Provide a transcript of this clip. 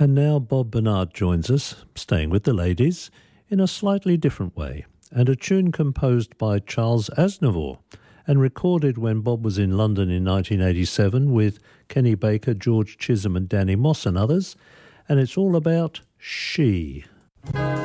And now Bob Bernard joins us, staying with the ladies, in a slightly different way, and a tune composed by Charles Aznavour and recorded when Bob was in London in 1987 with Kenny Baker, George Chisholm and Danny Moss and others, and it's all about She.